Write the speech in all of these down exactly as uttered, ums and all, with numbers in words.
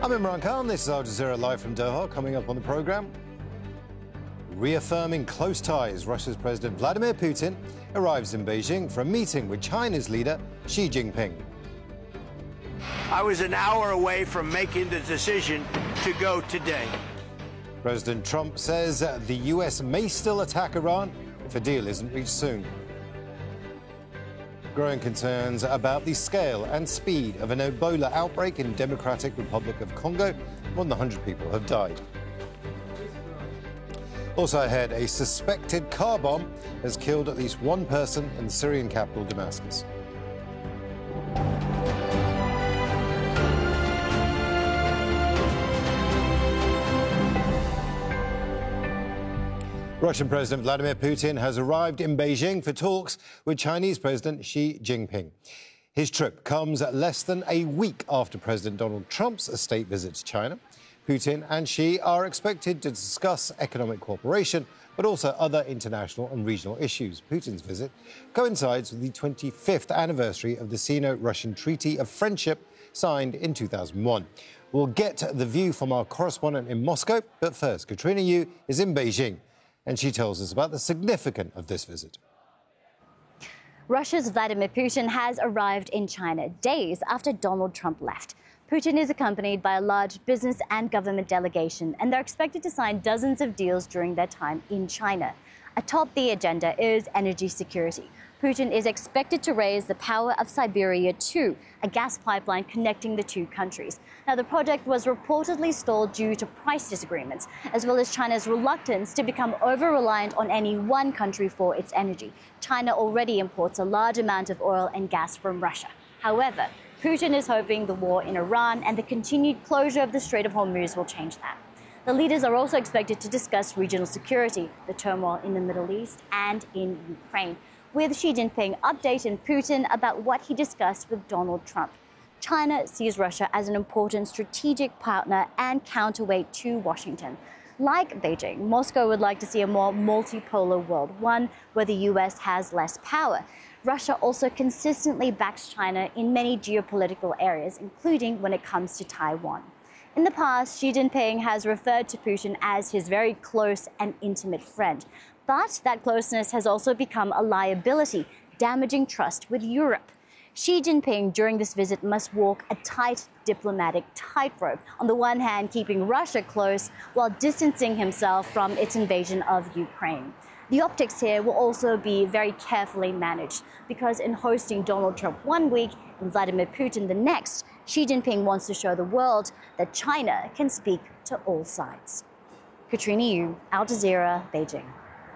I'm Imran Khan. This is Al Jazeera live from Doha. Coming up on the programme, reaffirming close ties, Russia's President Vladimir Putin arrives in Beijing for a meeting with China's leader Xi Jinping. I was an hour away from making the decision to go today. President Trump says the U S may still attack Iran if a deal isn't reached soon. Growing concerns about the scale and speed of an Ebola outbreak in Democratic Republic of Congo. More than one hundred people have died. Also ahead, a suspected car bomb has killed at least one person in the Syrian capital, Damascus. Russian President Vladimir Putin has arrived in Beijing for talks with Chinese President Xi Jinping. His trip comes less than a week after President Donald Trump's state visit to China. Putin and Xi are expected to discuss economic cooperation, but also other international and regional issues. Putin's visit coincides with the twenty-fifth anniversary of the Sino-Russian Treaty of Friendship signed in two thousand one. We'll get the view from our correspondent in Moscow, but first, Katrina Yu is in Beijing, and she tells us about the significance of this visit. Russia's Vladimir Putin has arrived in China days after Donald Trump left. Putin is accompanied by a large business and government delegation, and they're expected to sign dozens of deals during their time in China. Atop the agenda is energy security. Putin is expected to raise the power of Siberia two, a gas pipeline connecting the two countries. Now, the project was reportedly stalled due to price disagreements, as well as China's reluctance to become over-reliant on any one country for its energy. China already imports a large amount of oil and gas from Russia. However, Putin is hoping the war in Iran and the continued closure of the Strait of Hormuz will change that. The leaders are also expected to discuss regional security, the turmoil in the Middle East and in Ukraine, with Xi Jinping updating Putin about what he discussed with Donald Trump. China sees Russia as an important strategic partner and counterweight to Washington. Like Beijing, Moscow would like to see a more multipolar world, one where the U S has less power. Russia also consistently backs China in many geopolitical areas, including when it comes to Taiwan. In the past, Xi Jinping has referred to Putin as his very close and intimate friend. But that closeness has also become a liability, damaging trust with Europe. Xi Jinping during this visit must walk a tight diplomatic tightrope, on the one hand keeping Russia close while distancing himself from its invasion of Ukraine. The optics here will also be very carefully managed, because in hosting Donald Trump one week and Vladimir Putin the next, Xi Jinping wants to show the world that China can speak to all sides. Katrina Yu, Al Jazeera, Beijing.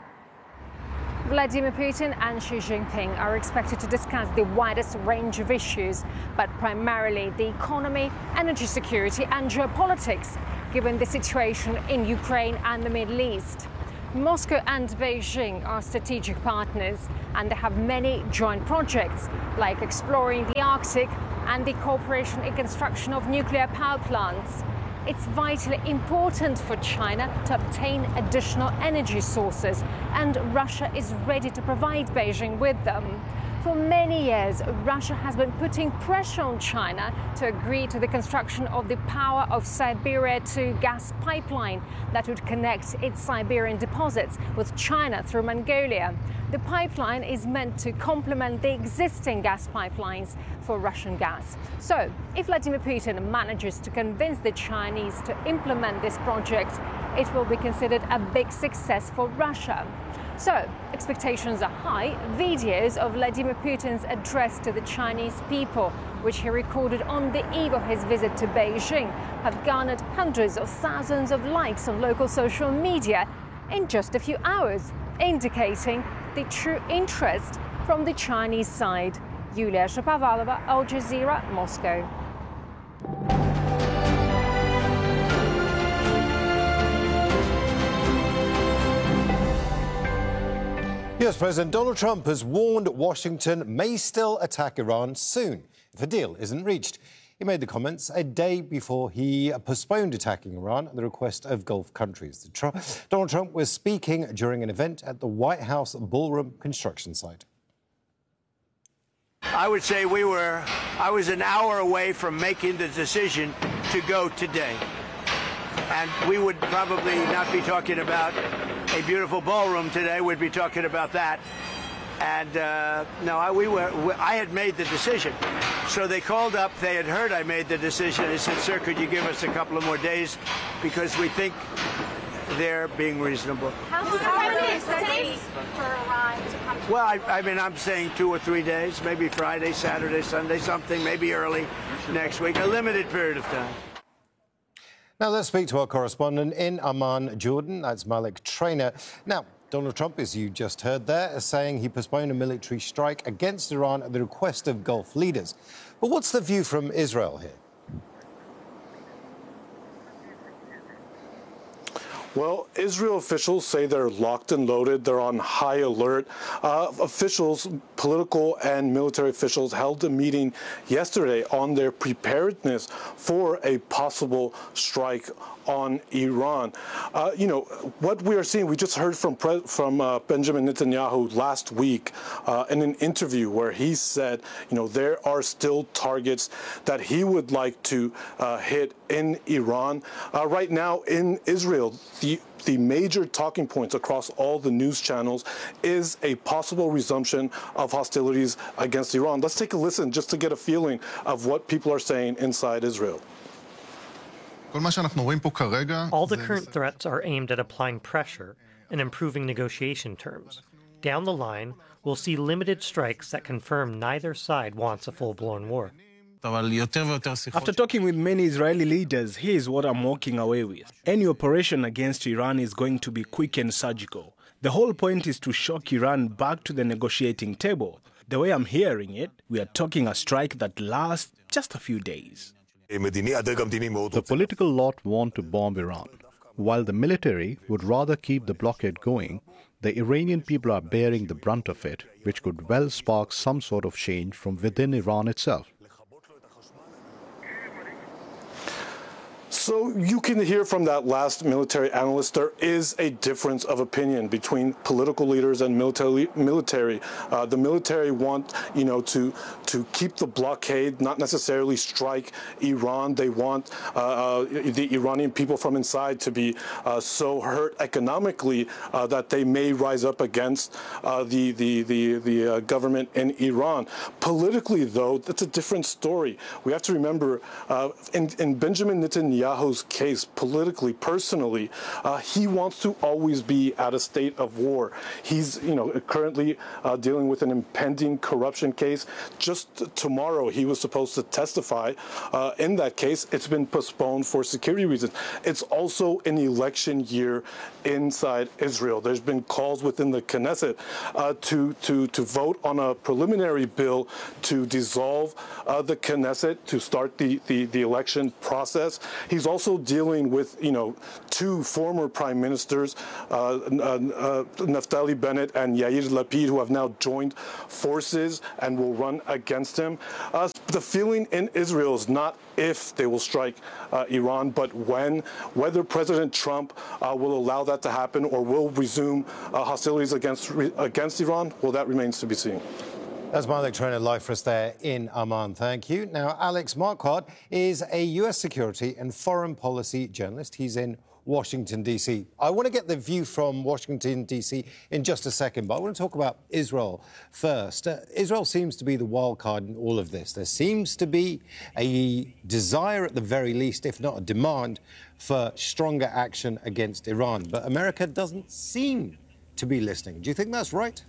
Vladimir Putin and Xi Jinping are expected to discuss the widest range of issues, but primarily the economy, energy security and geopolitics, given the situation in Ukraine and the Middle East. Moscow and Beijing are strategic partners, and they have many joint projects, like exploring the Arctic and the cooperation in construction of nuclear power plants. It's vitally important for China to obtain additional energy sources, and Russia is ready to provide Beijing with them. For many years, Russia has been putting pressure on China to agree to the construction of the Power of Siberia two gas pipeline that would connect its Siberian deposits with China through Mongolia. The pipeline is meant to complement the existing gas pipelines for Russian gas. So, if Vladimir Putin manages to convince the Chinese to implement this project, it will be considered a big success for Russia. So, expectations are high. Videos of Vladimir Putin's address to the Chinese people, which he recorded on the eve of his visit to Beijing, have garnered hundreds of thousands of likes on local social media in just a few hours, indicating the true interest from the Chinese side. Yulia Shapovalova, Al Jazeera, Moscow. U S President Donald Trump has warned Washington may still attack Iran soon if a deal isn't reached. He made the comments a day before he postponed attacking Iran at the request of Gulf countries. Trump, Donald Trump was speaking during an event at the White House Ballroom construction site. I would say we were, I was an hour away from making the decision to go today. And we would probably not be talking about a beautiful ballroom today. We'd be talking about that. And uh, no, I, we were, we, I had made the decision. So they called up. They had heard I made the decision. They said, sir, could you give us a couple of more days? Because we think they're being reasonable. How long is it for Iran to come to Well, I, I mean, I'm saying two or three days, maybe Friday, Saturday, Sunday, something, maybe early next week, a limited period of time. Now, let's speak to our correspondent in Amman, Jordan. That's Malik Trainer. Now, Donald Trump, as you just heard there, is saying he postponed a military strike against Iran at the request of Gulf leaders. But what's the view from Israel here? Well, Israel officials say they're locked and loaded. They're on high alert. Uh, officials, political and military officials, held a meeting yesterday on their preparedness for a possible strike on Iran. Uh, you know, what we are seeing, we just heard from Pre- from uh, Benjamin Netanyahu last week uh, in an interview where he said, you know, there are still targets that he would like to uh, hit in Iran. Uh, right now in Israel, the The major talking points across all the news channels is a possible resumption of hostilities against Iran. Let's take a listen just to get a feeling of what people are saying inside Israel. All the current threats are aimed at applying pressure and improving negotiation terms. Down the line, we'll see limited strikes that confirm neither side wants a full-blown war. After talking with many Israeli leaders, here's what I'm walking away with. Any operation against Iran is going to be quick and surgical. The whole point is to shock Iran back to the negotiating table. The way I'm hearing it, we are talking a strike that lasts just a few days. The political lot want to bomb Iran, while the military would rather keep the blockade going. The Iranian people are bearing the brunt of it, which could well spark some sort of change from within Iran itself. So you can hear from that last military analyst, there is a difference of opinion between political leaders and military. military. Uh, the military want, you know, to to keep the blockade, not necessarily strike Iran. They want uh, uh, the Iranian people from inside to be uh, so hurt economically uh, that they may rise up against uh, the the the, the uh, government in Iran. Politically, though, that's a different story. We have to remember uh, in, in Benjamin Netanyahu's case, politically, personally, uh, he wants to always be at a state of war. He's, you know, currently uh, dealing with an impending corruption case. Just tomorrow, he was supposed to testify uh, in that case. It's been postponed for security reasons. It's also an election year inside Israel. There's been calls within the Knesset uh, to, to, to vote on a preliminary bill to dissolve uh, the Knesset, to start the, the, the election process. He's also dealing with, you know, two former prime ministers, uh, uh, Naftali Bennett and Yair Lapid, who have now joined forces and will run against him. Uh, the feeling in Israel is not if they will strike uh, Iran, but when, whether President Trump uh, will allow that to happen or will resume uh, hostilities against, against Iran, well, that remains to be seen. That's Malik Trainer live for us there in Amman. Thank you. Now, Alex Marquardt is a U S security and foreign policy journalist. He's in Washington, D C. I want to get the view from Washington, D C in just a second, but I want to talk about Israel first. Uh, Israel seems to be the wild card in all of this. There seems to be a desire, at the very least, if not a demand, for stronger action against Iran. But America doesn't seem to be listening. Do you think that's right?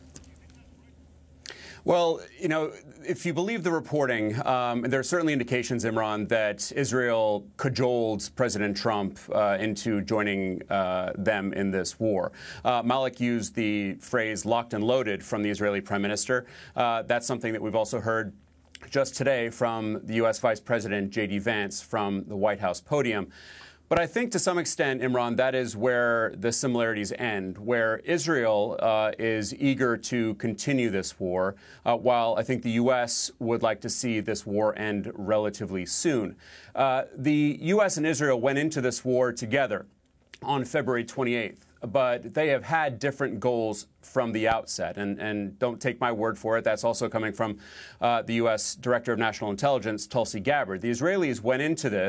Well, you know, if you believe the reporting, um, there are certainly indications, Imran, that Israel cajoled President Trump uh, into joining uh, them in this war. Uh, Malik used the phrase locked and loaded from the Israeli prime minister. Uh, that's something that we've also heard just today from the U S Vice President J D Vance from the White House podium. But I think to some extent, Imran, that is where the similarities end, where Israel uh, is eager to continue this war, uh, while I think the U S would like to see this war end relatively soon. Uh, the U S and Israel went into this war together on February twenty-eighth. But they have had different goals from the outset. And, and don't take my word for it. That's also coming from uh, the U S Director of National Intelligence, Tulsi Gabbard. The Israelis went into this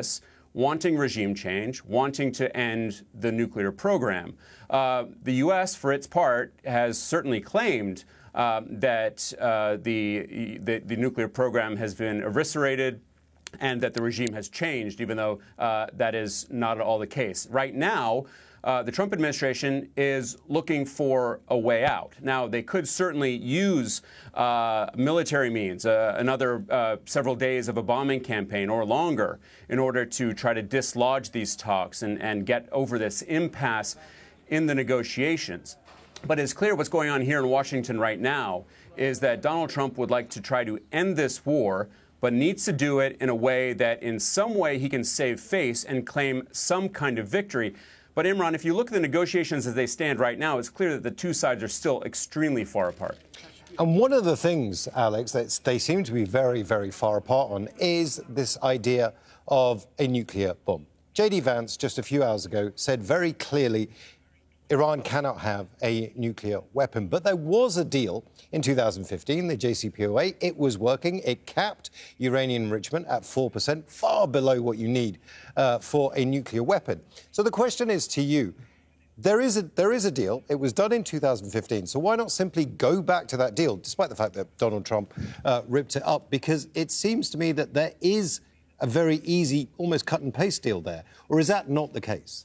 wanting regime change, wanting to end the nuclear program. Uh, the U S, for its part, has certainly claimed uh, that uh, the, the the nuclear program has been eviscerated and that the regime has changed, even though uh, that is not at all the case. Right now, uh, the Trump administration is looking for a way out. Now, they could certainly use uh, military means, uh, another uh, several days of a bombing campaign or longer, in order to try to dislodge these talks and, and get over this impasse in the negotiations. But it's clear what's going on here in Washington right now is that Donald Trump would like to try to end this war, but needs to do it in a way that in some way he can save face and claim some kind of victory. But Imran, if you look at the negotiations as they stand right now, it's clear that the two sides are still extremely far apart. And one of the things, Alex, that they seem to be very, very far apart on is this idea of a nuclear bomb. J D Vance, just a few hours ago, said very clearly Iran cannot have a nuclear weapon. But there was a deal in two thousand fifteen, the J C P O A. It was working. It capped uranium enrichment at four percent, far below what you need uh, for a nuclear weapon. So the question is to you, there is, a, there is a deal. It was done in two thousand fifteen. So why not simply go back to that deal, despite the fact that Donald Trump uh, ripped it up? Because it seems to me that there is a very easy, almost cut and paste deal there. Or is that not the case?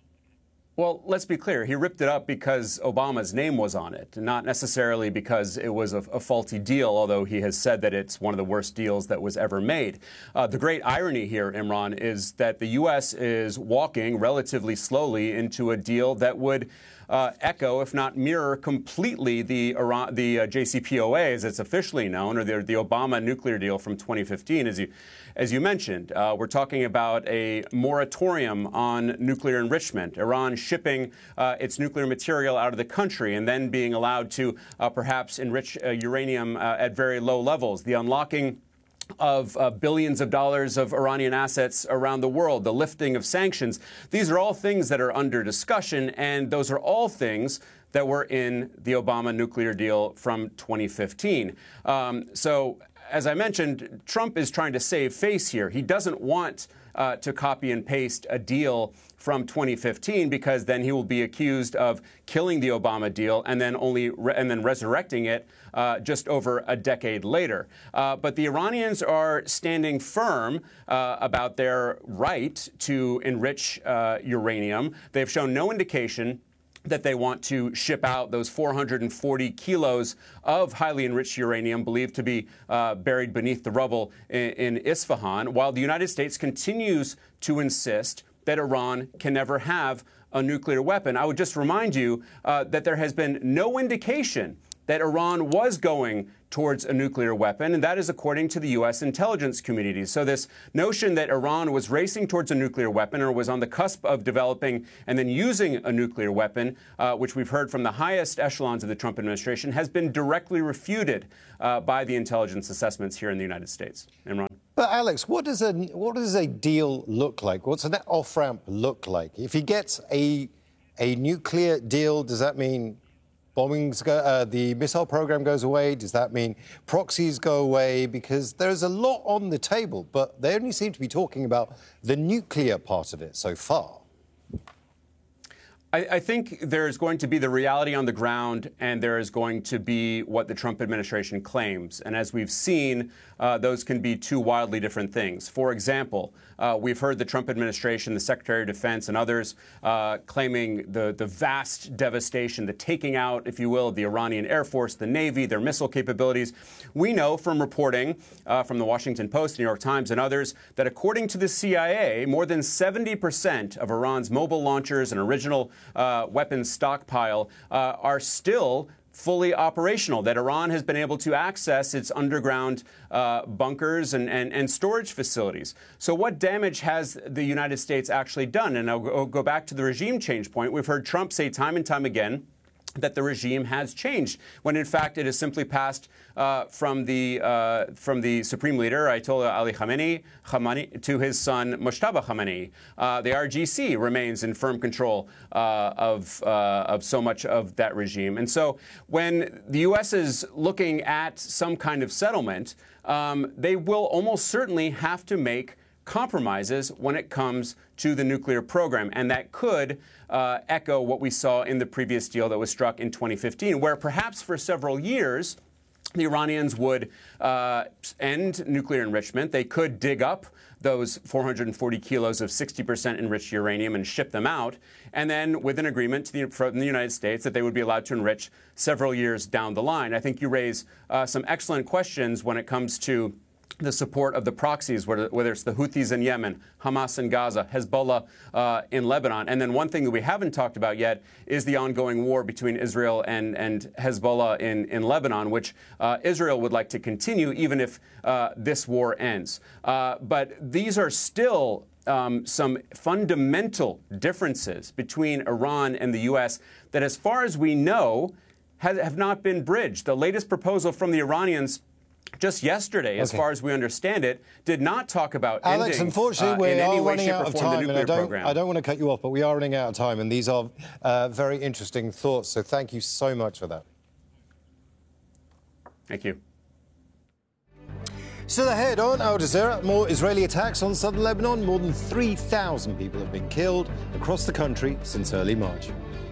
Well, let's be clear. He ripped it up because Obama's name was on it, not necessarily because it was a, a faulty deal, although he has said that it's one of the worst deals that was ever made. Uh, the great irony here, Imran, is that the U S is walking relatively slowly into a deal that would Uh, echo, if not mirror, completely the Iran, the uh, J C P O A, as it's officially known, or the, the Obama nuclear deal from twenty fifteen, as you, as you mentioned. Uh, we're talking about a moratorium on nuclear enrichment, Iran shipping uh, its nuclear material out of the country and then being allowed to uh, perhaps enrich uh, uranium uh, at very low levels, the unlocking of uh, billions of dollars of Iranian assets around the world, the lifting of sanctions. These are all things that are under discussion, and those are all things that were in the Obama nuclear deal from twenty fifteen. Um, so, as I mentioned, Trump is trying to save face here. He doesn't want uh, to copy and paste a deal from twenty fifteen, because then he will be accused of killing the Obama deal and then only re- and then resurrecting it uh, just over a decade later. Uh, but the Iranians are standing firm uh, about their right to enrich uh, uranium. They've shown no indication that they want to ship out those four hundred forty kilos of highly enriched uranium believed to be uh, buried beneath the rubble in, in Isfahan, while the United States continues to insist that Iran can never have a nuclear weapon. I would just remind you uh, that there has been no indication that Iran was going towards a nuclear weapon, and that is according to the U S intelligence community. So this notion that Iran was racing towards a nuclear weapon or was on the cusp of developing and then using a nuclear weapon, uh, which we've heard from the highest echelons of the Trump administration, has been directly refuted uh, by the intelligence assessments here in the United States. Imran? But Alex, what does a what does a deal look like? What's that off-ramp look like? If he gets a a nuclear deal, does that mean bombings go, uh, the missile program goes away? Does that mean proxies go away? Because there's a lot on the table, but they only seem to be talking about the nuclear part of it so far. I, I think there is going to be the reality on the ground, and there is going to be what the Trump administration claims. And as we've seen, uh, those can be two wildly different things. For example, uh, we've heard the Trump administration, the Secretary of Defense, and others uh, claiming the, the vast devastation, the taking out, if you will, of the Iranian Air Force, the Navy, their missile capabilities. We know from reporting uh, from the Washington Post, New York Times, and others that according to the C I A, more than seventy percent of Iran's mobile launchers and original uh, weapons stockpile uh, are still fully operational, that Iran has been able to access its underground uh, bunkers and, and, and storage facilities. So what damage has the United States actually done? And I'll go, I'll go back to the regime change point. We've heard Trump say time and time again that the regime has changed, when in fact it has simply passed uh, from the uh, from the supreme leader Ayatollah Ali Khamenei, Khamenei to his son Mojtaba Khamenei. Uh, the R G C remains in firm control uh, of uh, of so much of that regime, and so when the U S is looking at some kind of settlement, um, they will almost certainly have to make compromises when it comes to the nuclear program. And that could uh, echo what we saw in the previous deal that was struck in twenty fifteen, where perhaps for several years, the Iranians would uh, end nuclear enrichment. They could dig up those four hundred forty kilos of sixty percent enriched uranium and ship them out, and then with an agreement to the, from the United States that they would be allowed to enrich several years down the line. I think you raise uh, some excellent questions when it comes to the support of the proxies, whether, whether it's the Houthis in Yemen, Hamas in Gaza, Hezbollah uh, in Lebanon. And then one thing that we haven't talked about yet is the ongoing war between Israel and, and Hezbollah in, in Lebanon, which uh, Israel would like to continue even if uh, this war ends. Uh, but these are still um, some fundamental differences between Iran and the U S that, as far as we know, have, have not been bridged. The latest proposal from the Iranians just yesterday, as okay. far as we understand it, did not talk about Alex, ending, unfortunately, uh, we in any are way, running shape, out or of form the time, and I nuclear don't, program. I don't want to cut you off, but we are running out of time, and these are uh, very interesting thoughts, so thank you so much for that. Thank you. Still ahead on Al Jazeera, more Israeli attacks on southern Lebanon. More than three thousand people have been killed across the country since early March.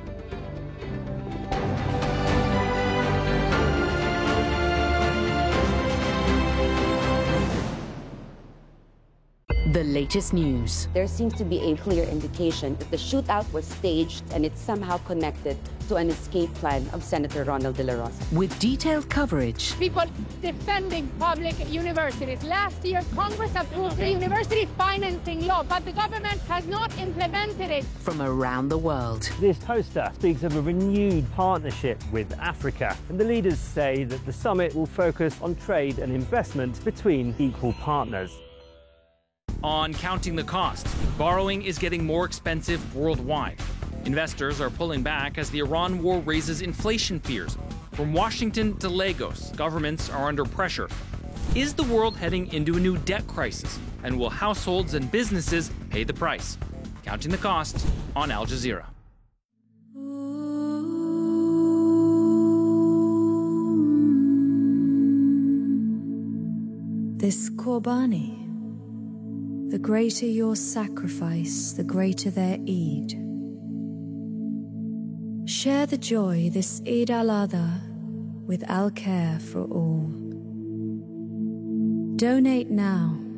The latest news. There seems to be a clear indication that the shootout was staged and it's somehow connected to an escape plan of Senator Ronald De La Rosa. With detailed coverage. People defending public universities. Last year, Congress approved the university financing law, but the government has not implemented it. From around the world. This poster speaks of a renewed partnership with Africa, and the leaders say that the summit will focus on trade and investment between equal partners. On counting the cost, borrowing is getting more expensive worldwide. Investors are pulling back as the Iran war raises inflation fears. From Washington to Lagos, governments are under pressure. Is the world heading into a new debt crisis? And will households and businesses pay the price? Counting the cost on Al Jazeera. This Qurbani. The greater your sacrifice, the greater their Eid. Share the joy this Eid al-Adha with Al-Care for All. Donate now